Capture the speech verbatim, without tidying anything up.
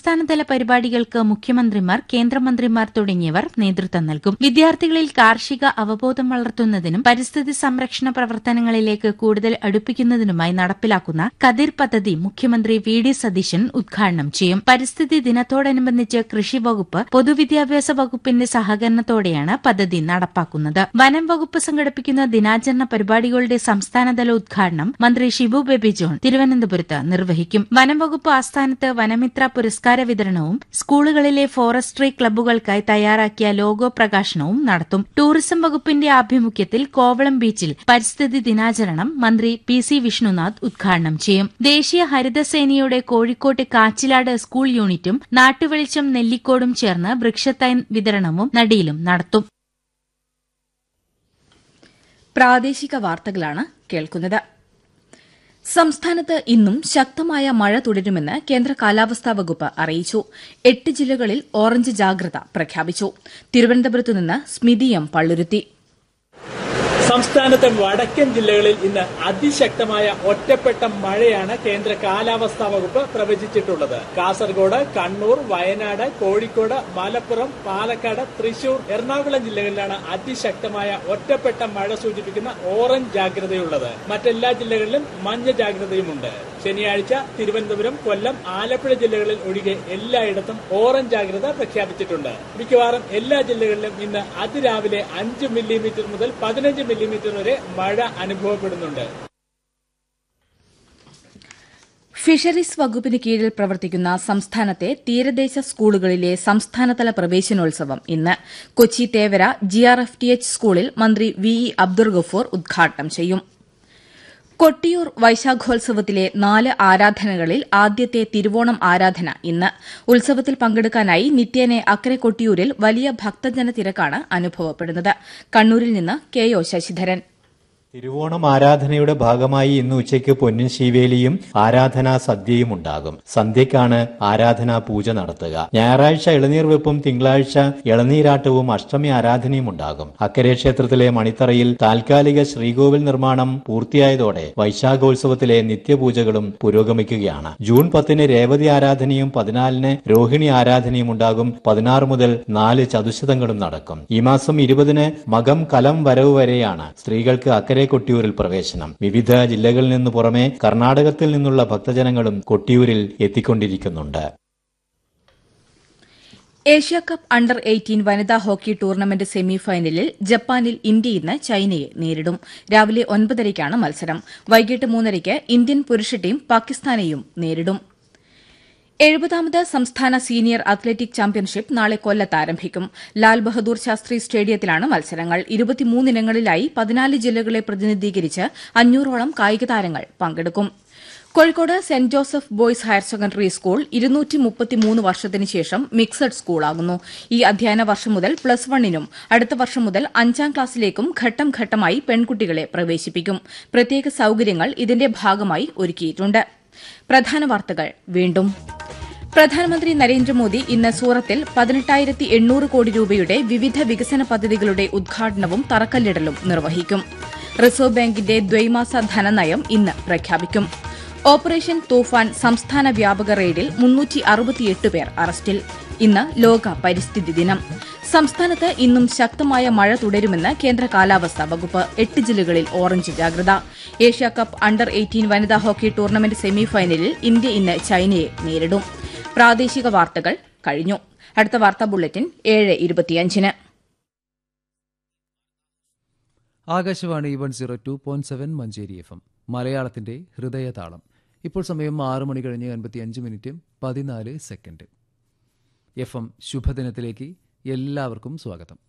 സംസ്ഥാനതല പരിപാടികൾക്ക് മുഖ്യമന്ത്രിമാർ, കേന്ദ്രമന്ത്രിമാർ തുടങ്ങിയവർ നേതൃത്വം നൽകും. വിദ്യാർത്ഥികളിൽ കാർഷിക അവബോധം വളർത്തുന്നതിനും പരിസ്ഥിതി സംരക്ഷണ പ്രവർത്തനങ്ങളിലേക്ക് കൂടുതൽ അടുപ്പിക്കുന്നതിനുമായി നടപ്പിലാക്കുന്ന കതിർ പദ്ധതി മുഖ്യമന്ത്രി വി ഡി സതീശൻ ഉദ്ഘാടനം ചെയ്യും. പരിസ്ഥിതി ദിനത്തോടനുബന്ധിച്ച് കൃഷി വകുപ്പ്, പൊതുവിദ്യാഭ്യാസ വകുപ്പിന്റെ സഹകരണത്തോടെയാണ് പദ്ധതി നടപ്പാക്കുന്നത്. വനം വകുപ്പ് സംഘടിപ്പിക്കുന്ന ദിനാചരണ പരിപാടികളുടെ സംസ്ഥാനതല ഉദ്ഘാടനം മന്ത്രി ഷിബു ബേബി ജോൺ തിരുവനന്തപുരത്ത് നിർവഹിക്കും. വനം വകുപ്പ് ആസ്ഥാനത്ത് വനമിത്ര പുരസ്കാര വിതരണവും സ്കൂളുകളിലെ ഫോറസ്ട്രി ക്ലബ്ബുകൾക്കായി തയ്യാറാക്കിയ ലോഗോ പ്രകാശനവും നടത്തും. ടൂറിസം വകുപ്പിന്റെ ആഭിമുഖ്യത്തിൽ കോവളം ബീച്ചിൽ പരിസ്ഥിതി ദിനാചരണം മന്ത്രി പി സി വിഷ്ണുനാഥ് ഉദ്ഘാടനം ചെയ്യും. ദേശീയ ഹരിതസേനയുടെ കോഴിക്കോട്ട് കാച്ചിലാട് സ്കൂൾ യൂണിറ്റും നാട്ടുവെളിച്ചം നെല്ലിക്കോടും ചേർന്ന് വൃക്ഷത്തൈ വിതരണവും നടിയിലും നടത്തും. പ്രാദേശിക വാർത്തകളാണ് കേൾക്കുന്നത്. സംസ്ഥാനത്ത് ഇന്നും ശക്തമായ മഴ തുടരുമെന്ന് കേന്ദ്ര കാലാവസ്ഥാ വകുപ്പ് അറിയിച്ചു. എട്ട് ജില്ലകളിൽ ഓറഞ്ച് ജാഗ്രത പ്രഖ്യാപിച്ചു. തിരുവനന്തപുരത്ത് നിന്ന് സ്മിതി എം പള്ളുരുത്തി. സംസ്ഥാനത്തെ വടക്കൻ ജില്ലകളിൽ ഇന്ന് അതിശക്തമായ ഒറ്റപ്പെട്ട മഴയാണ് കേന്ദ്ര കാലാവസ്ഥാ വകുപ്പ് പ്രവചിച്ചിട്ടുള്ളത്. കാസർഗോഡ്, കണ്ണൂർ, വയനാട്, കോഴിക്കോട്, മലപ്പുറം, പാലക്കാട്, തൃശൂർ, എറണാകുളം ജില്ലകളിലാണ് അതിശക്തമായ ഒറ്റപ്പെട്ട മഴ സൂചിപ്പിക്കുന്ന ഓറഞ്ച് ജാഗ്രതയുള്ളത്. മറ്റെല്ലാ ജില്ലകളിലും മഞ്ഞ ജാഗ്രതയുമുണ്ട്. ശനിയാഴ്ച തിരുവനന്തപുരം, കൊല്ലം, ആലപ്പുഴ ജില്ലകളിൽ ഒഴികെ എല്ലായിടത്തും ഓറഞ്ച് ജാഗ്രത പ്രഖ്യാപിച്ചിട്ടുണ്ട്. മിക്കവാറും എല്ലാ ജില്ലകളിലും ഇന്ന് അതിരാവിലെ അഞ്ച് മില്ലിമീറ്റർ മുതൽ പതിനഞ്ച് മില്ലിമീറ്റർ വരെ മഴ അനുഭവപ്പെടുന്നുണ്ട്. ഫിഷറീസ് വകുപ്പിന് കീഴിൽ പ്രവർത്തിക്കുന്ന സംസ്ഥാനത്തെ തീരദേശ സ്കൂളുകളിലെ സംസ്ഥാനതല പ്രവേശനോത്സവം ഇന്ന് Kochi Thevara G R F T H സ്കൂളിൽ മന്ത്രി വി ഇ അബ്ദുൾ ഗഫൂർ ഉദ്ഘാടനം ചെയ്യും. കൊട്ടിയൂർ വൈശാഖോത്സവത്തിലെ നാല് ആരാധനകളിൽ ആദ്യത്തെ തിരുവോണം ആരാധന ഇന്ന്. ഉത്സവത്തിൽ പങ്കെടുക്കാനായി നിത്യേന അക്കരെ കൊട്ടിയൂരിൽ വലിയ ഭക്തജന തിരക്കാണ് അനുഭവപ്പെടുന്നത്. കണ്ണൂരിൽ നിന്ന് കെ ഒ ശശിധരൻ. തിരുവോണം ആരാധനയുടെ ഭാഗമായി ഇന്ന് ഉച്ചയ്ക്ക് പൊന്നിൻ ശീവേലിയും ആരാധനാ സദ്യയും ഉണ്ടാകും. സന്ധ്യയ്ക്കാണ് ആരാധനാ പൂജ നടത്തുക. ഞായറാഴ്ച ഇളനീർ വെപ്പും തിങ്കളാഴ്ച ഇളനീരാട്ടവും അഷ്ടമി ആരാധനയും ഉണ്ടാകും. അക്കരെ ക്ഷേത്രത്തിലെ മണിത്തറയിൽ താൽക്കാലിക ശ്രീകോവിൽ നിർമ്മാണം പൂർത്തിയായതോടെ വൈശാഖോത്സവത്തിലെ നിത്യപൂജകളും പുരോഗമിക്കുകയാണ്. ജൂൺ പത്തിന് രേവതി ആരാധനയും പതിനാലിന് രോഹിണി ആരാധനയും ഉണ്ടാകും. പതിനാറ് മുതൽ നാല് ചതുശതങ്ങളും നടക്കും. ഈ മാസം ഇരുപതിന് മകം കലം വരവ് വരെയാണ് സ്ത്രീകൾക്ക് അക്കരെ കൊട്ടിയൂരിൽ പ്രവേശനം. വിവിധ ജില്ലകളിൽ നിന്ന് പുറമെ കർണാടകത്തിൽ നിന്നുള്ള ഭക്തജനങ്ങളും കൊട്ടിയൂരിൽ എത്തിക്കൊണ്ടിരിക്കുന്നുണ്ട്. ഏഷ്യാകപ്പ് അണ്ടർ എയ്റ്റീൻ വനിതാ ഹോക്കി ടൂർണമെന്റ് സെമിഫൈനലിൽ ജപ്പാനിൽ ഇന്ത്യ ഇന്ന് ചൈനയെ നേരിടും. രാവിലെ ഒൻപതരയ്ക്കാണ് മത്സരം. വൈകിട്ട് മൂന്നരയ്ക്ക് ഇന്ത്യൻ പുരുഷ ടീം പാകിസ്ഥാനെയും നേരിടും. എഴുപതാമത് സംസ്ഥാന സീനിയർ അത്ലറ്റിക് ചാമ്പ്യൻഷിപ്പ് നാളെ കൊല്ലത്ത് ആരംഭിക്കും. ലാൽ ബഹദൂർ ശാസ്ത്രി സ്റ്റേഡിയത്തിലാണ് മത്സരങ്ങൾ. ഇരുപത്തിമൂന്ന് ഇനങ്ങളിലായി പതിനാല് ജില്ലകളെ പ്രതിനിധീകരിച്ച് അഞ്ഞൂറോളം കായിക താരങ്ങൾ പങ്കെടുക്കും. Kozhikode saint Joseph boys higher secondary school ഇരുന്നൂറ്റി മുപ്പത്തിമൂന്ന് വർഷത്തിന് ശേഷം മിക്സഡ് സ്കൂളാകുന്നു. ഈ അധ്യയന വർഷം മുതൽ പ്ലസ് വണ്ണിനും അടുത്ത വർഷം മുതൽ അഞ്ചാം ക്ലാസ്സിലേക്കും ഘട്ടം ഘട്ടമായി പെൺകുട്ടികളെ പ്രവേശിപ്പിക്കും. പ്രത്യേക സൌകര്യങ്ങൾ ഇതിന്റെ ഭാഗമായി ഒരുക്കിയിട്ടുണ്ട്. പ്രധാന വാർത്തകൾ വീണ്ടും. പ്രധാനമന്ത്രി നരേന്ദ്രമോദി ഇന്ന് സൂറത്തിൽ പതിനെട്ടായിരത്തി എണ്ണൂറ് കോടി രൂപയുടെ വിവിധ വികസന പദ്ധതികളുടെ ഉദ്ഘാടനവും തറക്കല്ലിടലും നിർവഹിക്കും. റിസർവ് ബാങ്കിന്റെ ദ്വൈമാസ ധനനയം ഇന്ന് പ്രഖ്യാപിക്കും. ഓപ്പറേഷൻ തൂഫാൻ സംസ്ഥാന വ്യാപക റെയ്ഡിൽ മുന്നൂറ്റി അറുപത്തിയെട്ട് പേർ അറസ്റ്റിൽ. ഇന്ന് ലോക പരിസ്ഥിതി ദിനം. സംസ്ഥാനത്ത് ഇന്നും ശക്തമായ മഴ തുടരുമെന്ന് കേന്ദ്ര കാലാവസ്ഥാ വകുപ്പ്. എട്ട് ജില്ലകളിൽ ഓറഞ്ച് ജാഗ്രത. ഏഷ്യാകപ്പ് അണ്ടർ എയ്റ്റീൻ വനിതാ ഹോക്കി ടൂർണമെന്റ് സെമിഫൈനലിൽ ഇന്ത്യ ഇന്ന് ചൈനയെ നേരിടും. പ്രാദേശിക വാർത്തകൾ കഴിഞ്ഞു. അടുത്ത വാർത്താ ബുള്ളറ്റിൻ ഏഴ് ഇരുപത്തിയഞ്ചിന്. Akashvani one zero two point seven Manjeri F M മലയാളത്തിന്റെ ഹൃദയതാളം. ഇപ്പോൾ സമയം ആറ് മണി കഴിഞ്ഞ് അൻപത്തിയഞ്ച് മിനിറ്റ് പതിനാല് സെക്കൻഡ്. എഫ് എം ശുഭദിനത്തിലേക്ക് എല്ലാവർക്കും സ്വാഗതം.